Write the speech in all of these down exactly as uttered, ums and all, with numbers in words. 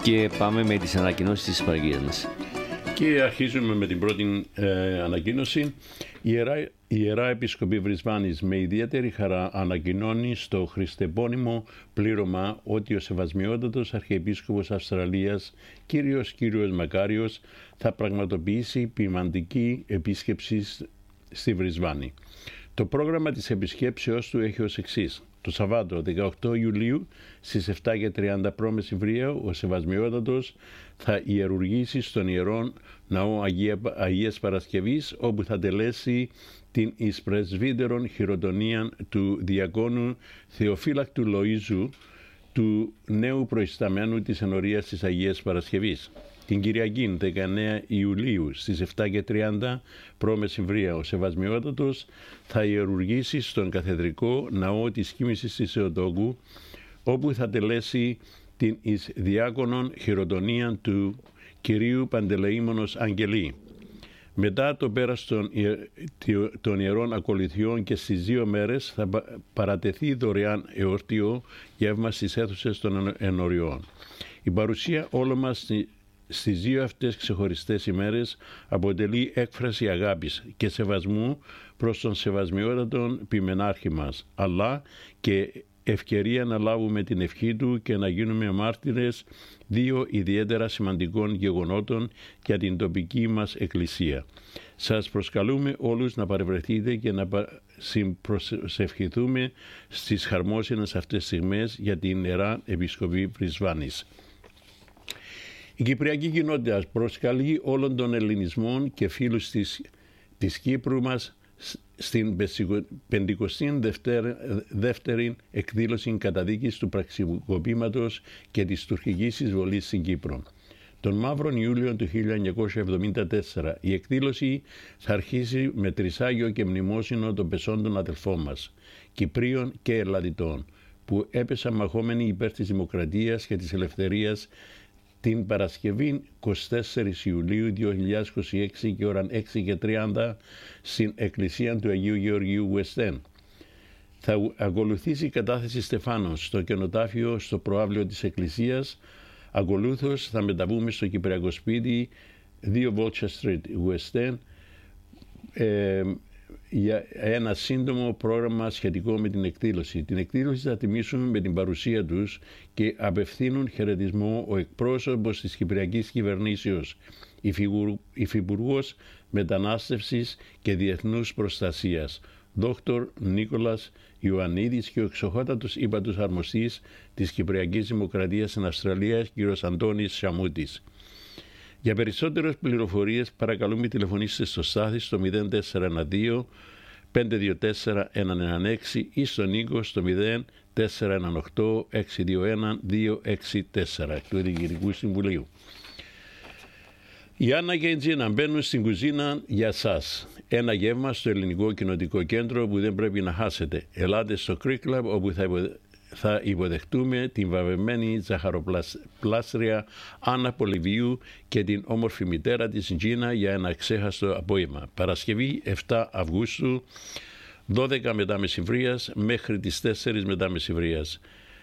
Και πάμε με τις ανακοινώσεις της παραγγελίας μας. Και αρχίζουμε με την πρώτη ε, ανακοίνωση. Η Ιερά, η Ιερά Επισκοπή Βρισβάνης με ιδιαίτερη χαρά ανακοινώνει στο χριστεπώνυμο πλήρωμα ότι ο Σεβασμιότατος Αρχιεπίσκοπος Αυστραλίας, κύριος Κύριος Μακάριος, θα πραγματοποιήσει ποιμαντική επίσκεψη στη Βρισβάνη. Το πρόγραμμα της επισκέψεως του έχει ως εξής. Το Σαββάτο δεκαοκτώ Ιουλίου στις επτά και τριάντα π.Μ. ο Σεβασμιότατος θα ιερουργήσει στον Ιερό Ναό Αγία, Αγίας Παρασκευής, όπου θα τελέσει την εις πρεσβύτερον χειροτονία του διακόνου Θεοφύλακτου Λοΐζου, του νέου προϊσταμένου της ενορίας της Αγίας Παρασκευής. Την Κυριακή δεκαεννέα Ιουλίου στις επτά και τριάντα π.Μ. ο Σεβασμιότατος θα ιερουργήσει στον Καθεδρικό Ναό της Κοίμησης της Θεοτόκου, όπου θα τελέσει την εις διάκονον χειροτονία του Κυρίου Παντελεήμονος Αγγελή. Μετά το πέρας των, των ιερών ακολουθιών και στις δύο μέρες θα παρατεθεί δωρεάν εορτίο γεύμα στις αίθουσες των ενοριών. Η παρουσία όλων μας στις δύο αυτές ξεχωριστές ημέρες αποτελεί έκφραση αγάπης και σεβασμού προς τον Σεβασμιότατον ποιμενάρχη μας, αλλά και ευκαιρία να λάβουμε την ευχή του και να γίνουμε μάρτυρες δύο ιδιαίτερα σημαντικών γεγονότων για την τοπική μας εκκλησία. Σας προσκαλούμε όλους να παρευρεθείτε και να συμπροσευχηθούμε στις χαρμόσυνες αυτές στιγμές για την Ιερά Επισκοπή Βρισβάνης. Η Κυπριακή Κοινότητα προσκαλεί όλων των Ελληνισμών και φίλους της, της Κύπρου μας στην πεντηκοστή δεύτερη εκδήλωση καταδίκης του πραξικοπήματος και της τουρκικής εισβολής στην Κύπρο. Τον Μαύρον Ιούλιο του χίλια εννιακόσια εβδομήντα τέσσερα η εκδήλωση θα αρχίσει με τρισάγιο και μνημόσυνο των πεσόντων αδελφών μας, Κυπρίων και Ελλαδιτών, που έπεσαν μαχόμενοι υπέρ της δημοκρατίας και της ελευθερίας την Παρασκευή εικοστή τέταρτη Ιουλίου δύο χιλιάδες είκοσι έξι και ώρα έξι και τριάντα στην Εκκλησία του Αγίου Γεωργίου West End. Θα ακολουθήσει η κατάθεση στεφάνων στο κενοτάφιο στο προαύλιο της Εκκλησίας. Ακολούθως θα μεταβούμε στο Κυπριακό Σπίτι δύο Vulture Street West End ε, για ένα σύντομο πρόγραμμα σχετικό με την εκδήλωση. Την εκδήλωση θα τιμήσουμε με την παρουσία τους και απευθύνουν χαιρετισμό ο εκπρόσωπος της Κυπριακής Κυβερνήσεως, υφυπουργός Μετανάστευσης και Διεθνούς Προστασίας, Δόκτωρ Νίκολας Ιωαννίδης, και ο εξοχότατος ύπατος αρμοστής της Κυπριακής Δημοκρατίας στην Αυστραλία, κ. Αντώνης Σαμούτης. Για περισσότερες πληροφορίες παρακαλούμε τηλεφωνήστε στο Στάθη στο μηδέν τέσσερα ένα δύο πέντε δύο τέσσερα ένα ένα έξι ή στον Νίκο στο μηδέν τέσσερα ένα οκτώ έξι δύο ένα δύο έξι τέσσερα του Διοικητικού Συμβουλίου. Η Άννα και η Τζίνα μπαίνουν στην κουζίνα για σας. Ένα γεύμα στο Ελληνικό Κοινοτικό Κέντρο που δεν πρέπει να χάσετε. Ελάτε στο Creek Club, όπου θα υποδεχτείτε θα υποδεχτούμε την βαβεμένη ζαχαροπλάστρια Άννα Πολυβίου και την όμορφη μητέρα της Τζίνα για ένα ξέχαστο απόγευμα. Παρασκευή επτά Αυγούστου, δώδεκα μετά μεσημβρίας μέχρι τις τέσσερις μετά μεσημβρίας.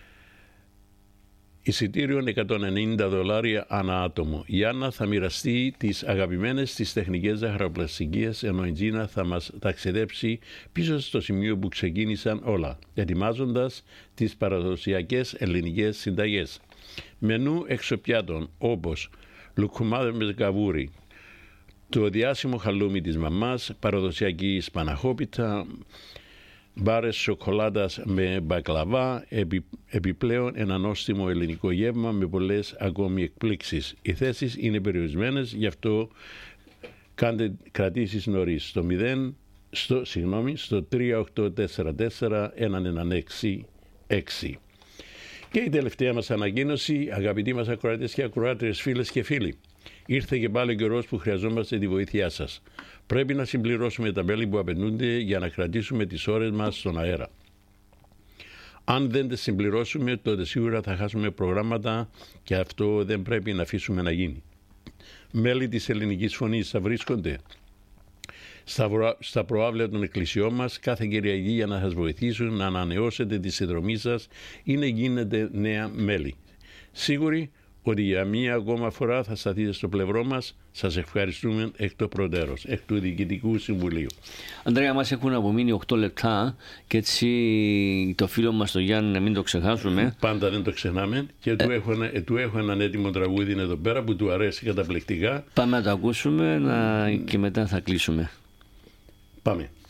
Εισιτήριο εκατόν ενενήντα δολάρια ανά άτομο. Η Άννα θα μοιραστεί τις αγαπημένες της τεχνικές ζαχαροπλαστικές, ενώ η Τζίνα θα μας ταξιδέψει πίσω στο σημείο που ξεκίνησαν όλα, ετοιμάζοντας τις παραδοσιακές ελληνικές συνταγές. Μενού εξωπιάτων όπως λουκουμάδες με καβούρι, το διάσημο χαλούμι της μαμάς, παραδοσιακή σπαναχόπιτα, μπάρες σοκολάτας με μπακλαβά, επι, επιπλέον ένα νόστιμο ελληνικό γεύμα με πολλές ακόμη εκπλήξεις. Οι θέσεις είναι περιορισμένες, γι' αυτό κάντε κρατήσεις νωρίς στο, μηδέν, στο, συγγνώμη, στο τρία οκτώ τέσσερα τέσσερα ένα ένα έξι έξι. Και η τελευταία μας ανακοίνωση, αγαπητοί μας ακροατές και ακροάτριες, φίλες και φίλοι. Ήρθε και πάλι ο καιρός που χρειαζόμαστε τη βοήθειά σας. Πρέπει να συμπληρώσουμε τα μέλη που απαιτούνται για να κρατήσουμε τις ώρες μας στον αέρα. Αν δεν τις συμπληρώσουμε, τότε σίγουρα θα χάσουμε προγράμματα και αυτό δεν πρέπει να αφήσουμε να γίνει. Μέλη της Ελληνικής Φωνής θα βρίσκονται στα προαύλια των εκκλησιών μας κάθε Κυριακή για να σας βοηθήσουν να ανανεώσετε τη συνδρομή σας ή να γίνετε νέα μέλη. Σίγουροι ότι για μία ακόμα φορά θα σταθείτε στο πλευρό μας. Σας ευχαριστούμε εκ το προτέρως, εκ του Διοικητικού Συμβουλίου. Αντρέα, μας έχουν απομείνει οκτώ λεπτά και έτσι το φίλο μας το Γιάννη να μην το ξεχάσουμε. Πάντα δεν το ξεχνάμε και ε... του, έχω ένα, ε, του έχω έναν έτοιμο τραγούδι εδώ πέρα που του αρέσει καταπληκτικά. Πάμε να το ακούσουμε να... και μετά θα κλείσουμε. Πάμε.